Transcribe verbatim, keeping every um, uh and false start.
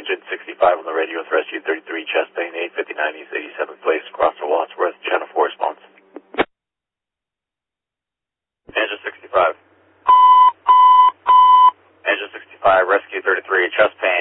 Engine sixty-five on the radio with Rescue thirty-three, chest pain, eight fifty-nine East eighty-seventh Place, across the Wadsworth, channel four response. Engine sixty-five. Engine sixty-five, Rescue thirty-three, chest pain,